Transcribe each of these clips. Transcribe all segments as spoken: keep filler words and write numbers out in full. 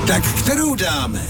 Tak kterou dáme?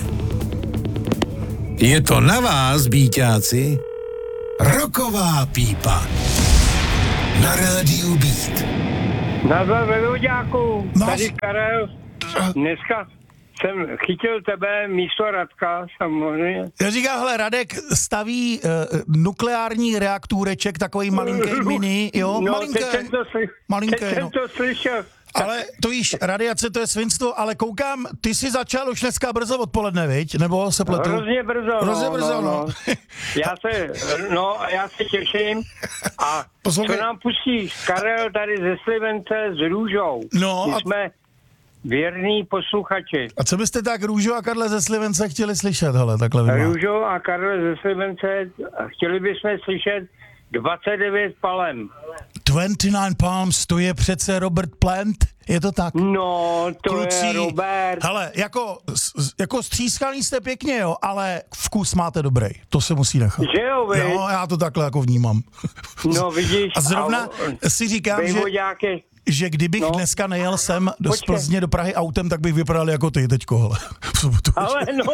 Je to na vás, bíťáci. Roková pípa. Na rádiu Beat. Nazdar velouďáku, No. tady Karel. Dneska jsem chytil tebe místo Radka, samozřejmě. Já říkám, hele, Radek staví uh, nukleární reaktůreček, takový malinký mini, jo? No, Malinké, teď jsem to, sly- malinké, teď jsem no. to slyšel. Ale to víš, radiace to je svinstvo, ale koukám, ty jsi začal už dneska brzo odpoledne, viď? Nebo se pletu? Hrozně brzo, Hrozně no, brzo, no, no. no. Já se, no, já se těším. A Poslouchej. co nám pustí Karel tady ze Slivence s Růžou. No, My a- jsme věrní posluchači. A co byste tak Růžo a Karle ze Slivence chtěli slyšet, hele, takhle vy má. Růžo a Karel ze Slivence, chtěli bychom slyšet dvacet devět palem. dvacet devět Palms, to je přece Robert Plant, je to tak? No, to Kluci, je Robert. hele, jako, s- jako střískaný jste pěkně, jo, ale vkus máte dobrý, to se musí nechat. Že jo, vy? Jo, já to takhle jako vnímám. No, vidíš. A zrovna a- si říkám, že, Vejvoďák je... že kdybych No. dneska nejel sem do z Počkej. Plzně do Prahy autem, tak bych vypadal jako ty teďko, hele. V sobotu. Ale no.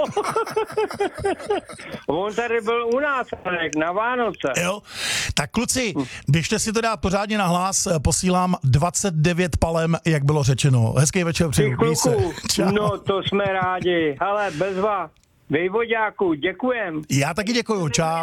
On tady byl u nás, Radek, na Vánoce. Jo? Tak kluci, běžte si to dát pořádně na hlas, posílám dvacet devět palem, jak bylo řečeno. Hezký večer Ty přeju. Měj se. kluku, Čau. no to jsme rádi. Hele, bezva, Vejvoďáku, děkujem. Já taky děkuju, čau.